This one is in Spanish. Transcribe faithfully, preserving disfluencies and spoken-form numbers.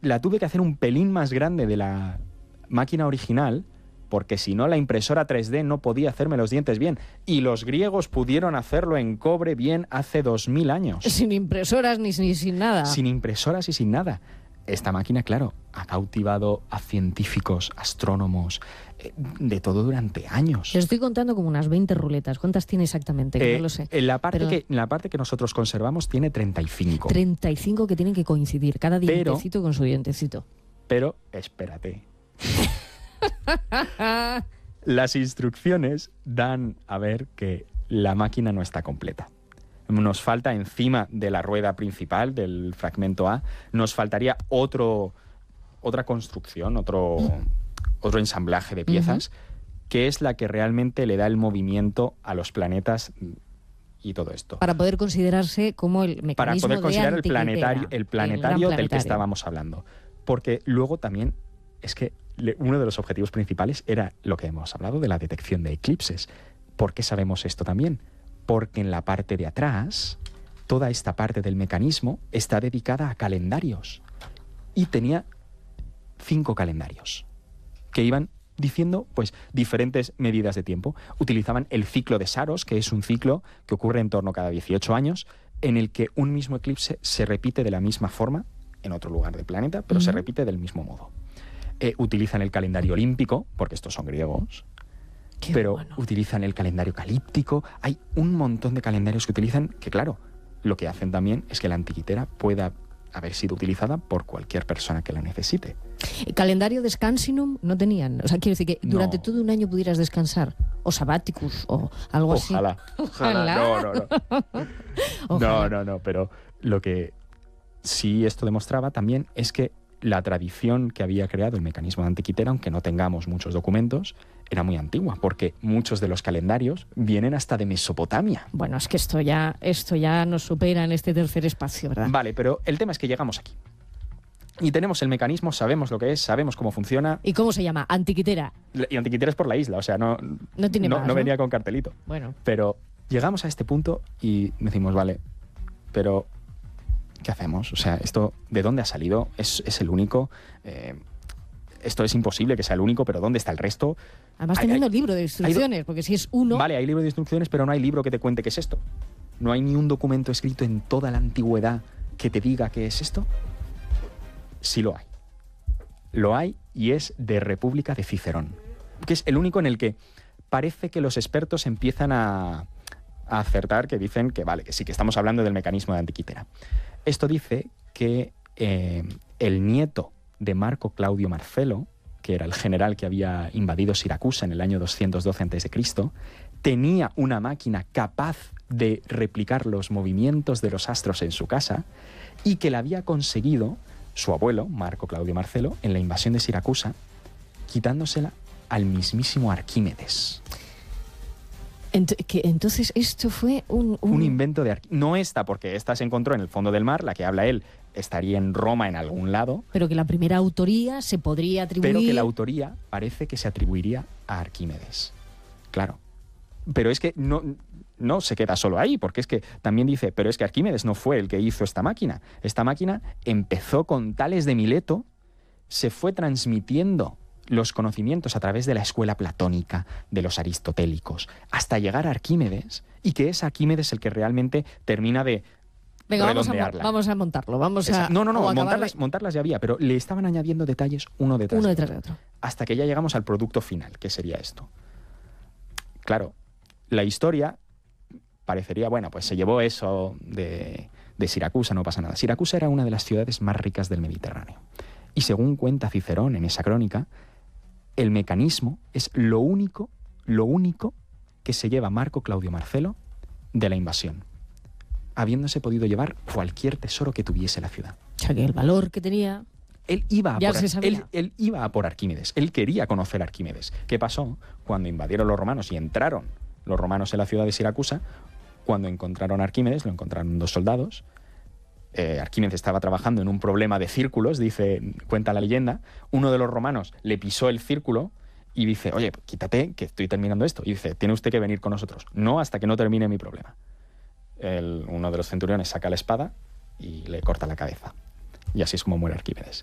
la tuve que hacer un pelín más grande de la máquina original, porque si no la impresora tres D no podía hacerme los dientes bien. Y los griegos pudieron hacerlo en cobre bien hace dos mil años. Sin impresoras ni, ni sin nada. Sin impresoras y sin nada. Esta máquina, claro, ha cautivado a científicos, astrónomos, eh, de todo durante años. Te estoy contando como unas veinte ruletas. ¿Cuántas tiene exactamente? Que Eh, no lo sé. En la, parte Pero que, en la parte que nosotros conservamos tiene treinta y cinco. treinta y cinco que tienen que coincidir, cada Pero- dientecito con su dientecito. Pero, espérate. Las instrucciones dan a ver que la máquina no está completa. Nos falta encima de la rueda principal del fragmento A, nos faltaría otro, otra construcción, otro, otro ensamblaje de piezas, uh-huh. que es la que realmente le da el movimiento a los planetas y todo esto. Para poder considerarse como el mecanismo Para poder considerar de el planetario, el el planetario del planetario. que estábamos hablando. Porque luego también es que le, uno de los objetivos principales era lo que hemos hablado de la detección de eclipses. ¿Por qué sabemos esto también? Porque en la parte de atrás, toda esta parte del mecanismo está dedicada a calendarios. Y tenía cinco calendarios que iban diciendo pues diferentes medidas de tiempo. Utilizaban el ciclo de Saros, que es un ciclo que ocurre en torno a cada dieciocho años, en el que un mismo eclipse se repite de la misma forma en otro lugar del planeta, pero uh-huh. se repite del mismo modo. Eh, utilizan el calendario olímpico, porque estos son griegos, Qué pero bueno. utilizan el calendario calíptico. Hay un montón de calendarios que utilizan, que claro, lo que hacen también es que la antiquitera pueda haber sido utilizada por cualquier persona que la necesite. ¿El calendario descansinum no tenían? O sea, quiero decir que durante No. todo un año pudieras descansar, o sabáticus, o algo Ojalá. así. Ojalá. No, no, no. Ojalá. No, no, no, pero lo que sí esto demostraba también es que la tradición que había creado el mecanismo de antiquitera, aunque no tengamos muchos documentos, era muy antigua, porque muchos de los calendarios vienen hasta de Mesopotamia. Bueno, es que esto ya, esto ya nos supera en este tercer espacio, ¿verdad? Vale, pero el tema es que llegamos aquí. Y tenemos el mecanismo, sabemos lo que es, sabemos cómo funciona. ¿Y cómo se llama? Antiquitera. Y antiquitera es por la isla, o sea, no, No tiene no, más, no ¿no? venía con cartelito. Bueno. Pero llegamos a este punto y decimos, vale, pero ¿qué hacemos? O sea, esto, ¿de dónde ha salido? ¿Es, es el único? Eh, esto es imposible que sea el único, pero ¿dónde está el resto? Además Hay- teniendo hay- libro de instrucciones, hay- porque si es uno... Vale, hay libro de instrucciones, pero no hay libro que te cuente qué es esto. No hay ni un documento escrito en toda la antigüedad que te diga qué es esto. Sí lo hay. Lo hay y es de República de Cicerón, que es el único en el que parece que los expertos empiezan a, a acertar, que dicen que vale, que sí, que estamos hablando del mecanismo de antiquitera. Esto dice que eh, el nieto de Marco Claudio Marcelo, que era el general que había invadido Siracusa en el año doscientos doce antes de Cristo, tenía una máquina capaz de replicar los movimientos de los astros en su casa y que la había conseguido su abuelo, Marco Claudio Marcelo, en la invasión de Siracusa, quitándosela al mismísimo Arquímedes. Ent- que entonces esto fue un... Un invento de Arquímedes. No esta, porque esta se encontró en el fondo del mar, la que habla él estaría en Roma en algún lado, Pero que la primera autoría se podría atribuir... pero que la autoría parece que se atribuiría a Arquímedes. Claro. Pero es que no, no se queda solo ahí, porque es que también dice, pero es que Arquímedes no fue el que hizo esta máquina. Esta máquina empezó con Tales de Mileto, se fue transmitiendo los conocimientos a través de la escuela platónica, de los aristotélicos, hasta llegar a Arquímedes, y que es Arquímedes el que realmente termina de Venga, vamos a, mo- redondearla. vamos a montarlo, vamos Esa- a... no, no, o no, acabar montarlas, de- montarlas ya había, pero le estaban añadiendo detalles uno detrás, uno de detrás otro, de otro. hasta que ya llegamos al producto final, que sería esto. Claro, la historia parecería, bueno, pues se llevó eso de, de Siracusa, no pasa nada. Siracusa era una de las ciudades más ricas del Mediterráneo. Y según cuenta Cicerón en esa crónica, el mecanismo es lo único, lo único que se lleva Marco Claudio Marcelo de la invasión, habiéndose podido llevar cualquier tesoro que tuviese la ciudad. O sea, que el valor que tenía... Él iba, a Ya por, se Ar- sabía. él, él iba a por Arquímedes, él quería conocer a Arquímedes. ¿Qué pasó? Cuando invadieron los romanos y entraron los romanos en la ciudad de Siracusa, cuando encontraron a Arquímedes, lo encontraron dos soldados. Eh, Arquímedes estaba trabajando en un problema de círculos, dice, cuenta la leyenda. Uno de los romanos le pisó el círculo y dice, oye, quítate, que estoy terminando esto. Y dice, tiene usted que venir con nosotros. No hasta que no termine mi problema. El- uno de los centuriones saca la espada y le corta la cabeza. Y así es como muere Arquímedes.